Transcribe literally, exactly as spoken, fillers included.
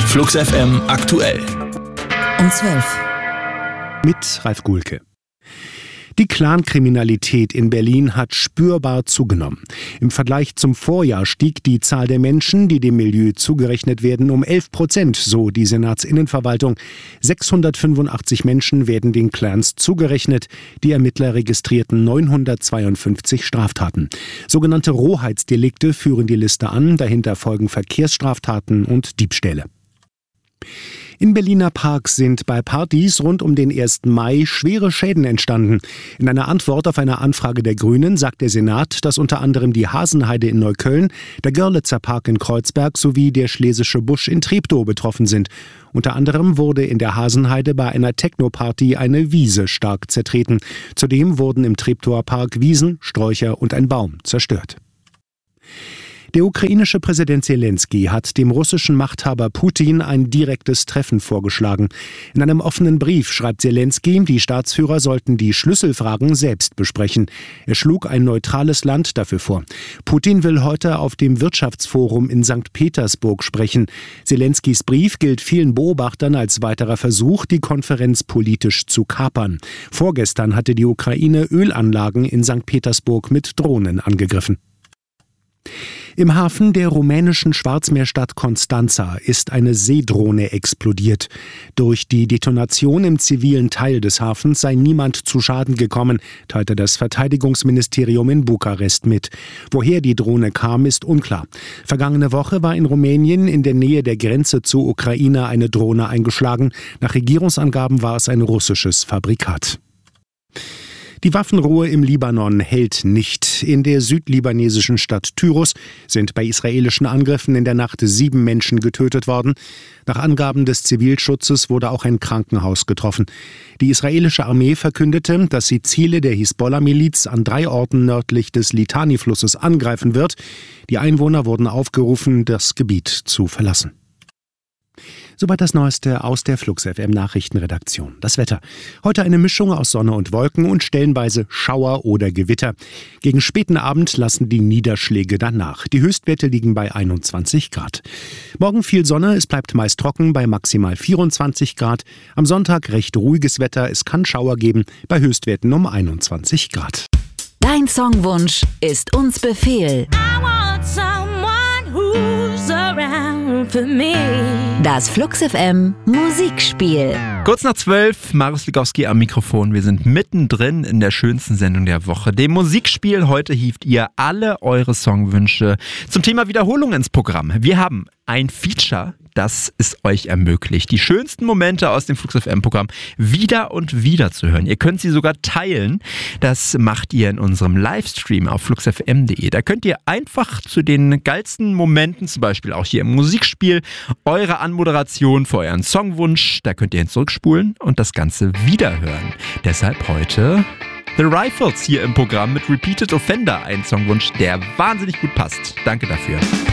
Flux F M aktuell. Um zwölf. Mit Ralf Guhlke. Die Clankriminalität in Berlin hat spürbar zugenommen. Im Vergleich zum Vorjahr stieg die Zahl der Menschen, die dem Milieu zugerechnet werden, um elf Prozent, so die Senatsinnenverwaltung. sechshundertfünfundachtzig Menschen werden den Clans zugerechnet. Die Ermittler registrierten neunhundertzweiundfünfzig Straftaten. Sogenannte Rohheitsdelikte führen die Liste an. Dahinter folgen Verkehrsstraftaten und Diebstähle. In Berliner Parks sind bei Partys rund um den ersten Mai schwere Schäden entstanden. In einer Antwort auf eine Anfrage der Grünen sagt der Senat, dass unter anderem die Hasenheide in Neukölln, der Görlitzer Park in Kreuzberg sowie der Schlesische Busch in Treptow betroffen sind. Unter anderem wurde in der Hasenheide bei einer Techno-Party eine Wiese stark zertreten. Zudem wurden im Treptower Park Wiesen, Sträucher und ein Baum zerstört. Der ukrainische Präsident Zelensky hat dem russischen Machthaber Putin ein direktes Treffen vorgeschlagen. In einem offenen Brief schreibt Zelensky, die Staatsführer sollten die Schlüsselfragen selbst besprechen. Er schlug ein neutrales Land dafür vor. Putin will heute auf dem Wirtschaftsforum in Sankt Petersburg sprechen. Zelenskys Brief gilt vielen Beobachtern als weiterer Versuch, die Konferenz politisch zu kapern. Vorgestern hatte die Ukraine Ölanlagen in Sankt Petersburg mit Drohnen angegriffen. Im Hafen der rumänischen Schwarzmeerstadt Constanța ist eine Seedrohne explodiert. Durch die Detonation im zivilen Teil des Hafens sei niemand zu Schaden gekommen, teilte das Verteidigungsministerium in Bukarest mit. Woher die Drohne kam, ist unklar. Vergangene Woche war in Rumänien in der Nähe der Grenze zur Ukraine eine Drohne eingeschlagen. Nach Regierungsangaben war es ein russisches Fabrikat. Die Waffenruhe im Libanon hält nicht. In der südlibanesischen Stadt Tyros sind bei israelischen Angriffen in der Nacht sieben Menschen getötet worden. Nach Angaben des Zivilschutzes wurde auch ein Krankenhaus getroffen. Die israelische Armee verkündete, dass sie Ziele der Hisbollah-Miliz an drei Orten nördlich des Litani-Flusses angreifen wird. Die Einwohner wurden aufgerufen, das Gebiet zu verlassen. Soweit das Neueste aus der Flux F M Nachrichtenredaktion. Das Wetter. Heute eine Mischung aus Sonne und Wolken und stellenweise Schauer oder Gewitter. Gegen späten Abend lassen die Niederschläge dann nach. Die Höchstwerte liegen bei einundzwanzig Grad. Morgen viel Sonne, es bleibt meist trocken bei maximal vierundzwanzig Grad. Am Sonntag recht ruhiges Wetter, es kann Schauer geben bei Höchstwerten um einundzwanzig Grad. Dein Songwunsch ist uns Befehl. Das Flux F M Musikspiel. Kurz nach zwölf, Marius Ligowski am Mikrofon. Wir sind mittendrin in der schönsten Sendung der Woche, dem Musikspiel. Heute hieft ihr alle eure Songwünsche zum Thema Wiederholung ins Programm. Wir haben ein Feature, das es euch ermöglicht, die schönsten Momente aus dem Flux F M-Programm wieder und wieder zu hören. Ihr könnt sie sogar teilen. Das macht ihr in unserem Livestream auf flux f m punkt d e. Da könnt ihr einfach zu den geilsten Momenten, zum Beispiel auch hier im Musikspiel, eure Anmoderation für euren Songwunsch, da könnt ihr hin zurückspulen und das Ganze wiederhören. Deshalb heute The Rifles hier im Programm mit Repeated Offender, ein Songwunsch, der wahnsinnig gut passt. Danke dafür.